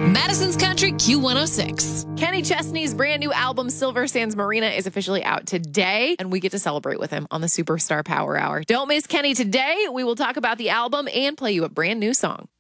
Madison's Country Q106. Kenny Chesney's brand new album, Silver Sands Marina, is officially out today, and we get to celebrate with him on the Superstar Power Hour. Don't miss Kenny today. We will talk about the album and play you a brand new song.